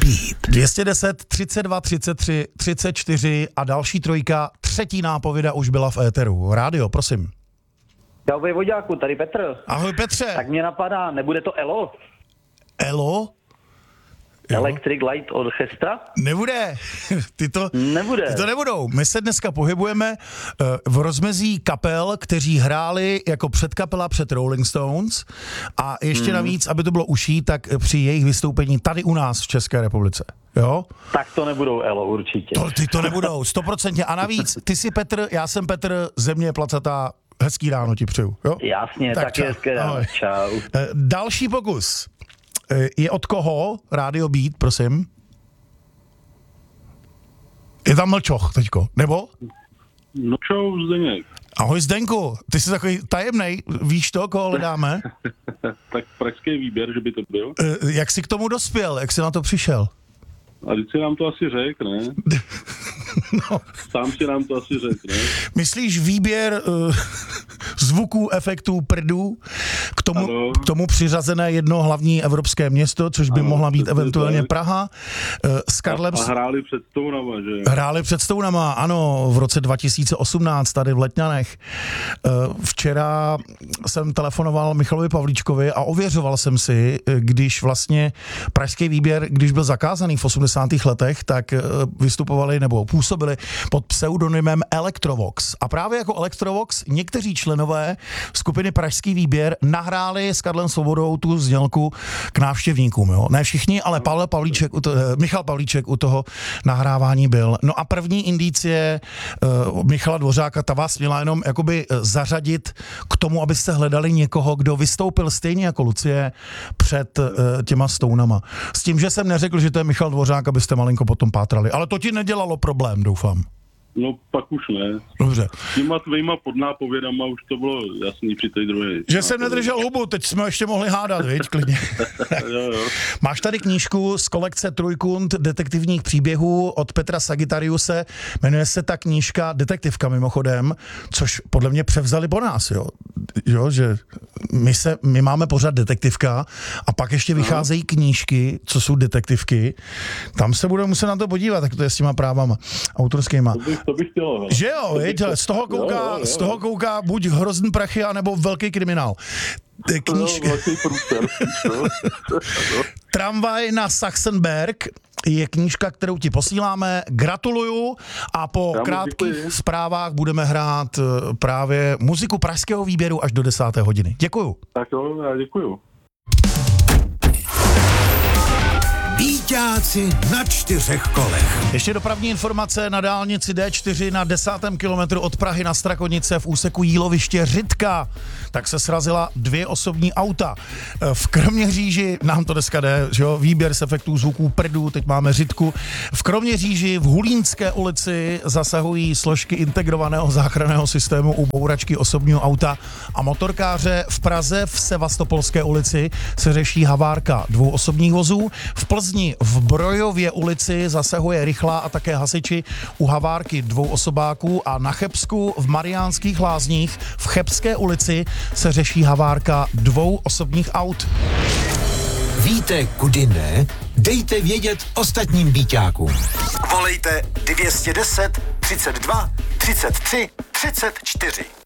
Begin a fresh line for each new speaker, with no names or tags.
Beat.
210, 32, 33, 34 a další trojka, třetí nápověda už byla v éteru. Rádio, prosím.
Čau, Vojvoďáku, tady Petr.
Ahoj Petře.
Tak mě napadá, nebude to ELO?
ELO?
Electric Light Orchestra?
Nebude.
Nebude.
Ty to nebudou. My se dneska pohybujeme v rozmezí kapel, kteří hráli jako předkapela před Rolling Stones a ještě navíc, aby to bylo uší, tak při jejich vystoupení tady u nás v České republice. Jo?
Tak to nebudou ELO určitě.
Ty to nebudou, 100%. A navíc, ty jsi Petr, já jsem Petr, země je placatá, hezký ráno ti přeju. Jo?
Jasně, tak je hezké ráno. Čau.
Další pokus. Je od koho? Rádio Beat, prosím. Je tam mlčoch teďko, nebo?
No čau, Zdeněk.
Ahoj Zdenku, ty jsi takový tajemnej, víš to, koho hledáme?
Tak pražský výběr, že by to byl.
Jak jsi k tomu dospěl, jak jsi na to přišel?
A teď si nám to asi řek, ne?
No.
Sám si nám to asi řek, ne?
Myslíš výběr zvuků, efektů, prdů, k tomu přiřazené jedno hlavní evropské město, což by mohla být eventuálně tak. Praha. S Karlem...
A hráli před Stounama, že?
Hráli před Stounama, ano, v roce 2018 tady v Letňanech. Včera jsem telefonoval Michalovi Pavlíčkovi a ověřoval jsem si, když vlastně pražský výběr, když byl zakázaný v 80. letech, tak vystupovali nebo působili pod pseudonymem Electrovox. A právě jako Electrovox někteří členové skupiny Pražský výběr nahráli s Karlem Svobodou tu znělku k návštěvníkům. Jo? Ne všichni, ale Michal Pavlíček u toho nahrávání byl. No a první indicie Michala Dvořáka, ta vás měla jenom jakoby zařadit k tomu, abyste hledali někoho, kdo vystoupil stejně jako Lucie před těma Stounama. S tím, že jsem neřekl, že to je Michal Dvořák, abyste malinko potom pátrali. Ale to ti nedělalo problém, doufám.
No pak už ne.
Dobře.
Těma tvýma podnápovědama už to bylo jasný při té druhé.
Že jsem nedržel hubu, teď jsme ještě mohli hádat, viď, klidně.
Jo.
Máš tady knížku z kolekce Trojkund detektivních příběhů od Petra Sagittariuse. Jmenuje se ta knížka Detektivka mimochodem, což podle mě převzali po nás, jo, že my máme pořád Detektivka a pak ještě vycházejí knížky, co jsou detektivky. Tam se budeme muset na to podívat, jak to je s těma právama autorskýma.
To bych chtělo. Hele.
Že jo, viď? Z toho kouká buď Hrozný prachy, anebo Velký kriminál. Tramvaj na Sachsenberg je knížka, kterou ti posíláme. Gratuluju a po krátkých zprávách budeme hrát právě muziku pražského výběru až do 10. hodiny. Děkuju.
Tak jo, já děkuju.
Bíťáci na 4 kolech.
Ještě dopravní informace na dálnici D4 na 10. kilometru od Prahy na Strakonice v úseku Jíloviště Řitka. Tak se srazila 2 osobní auta. V Kroměříži, nám to dneska jde, že jo, výběr z efektů zvuků prdů, teď máme Řitku. V Kroměříži v Hulínské ulici zasahují složky integrovaného záchranného systému u bouračky osobního auta a motorkáře. V Praze v Sevastopolské ulici se řeší havárka 2 osobních vozů. V Plzni v Brojově ulici zasahuje rychlá a také hasiči u havárky 2 osobáků a na Chebsku v Mariánských Lázních v Chebské ulici se řeší havárka 2 osobních aut.
Víte, kudy ne? Dejte vědět ostatním bíťákům.
Volejte 210 32 33 34.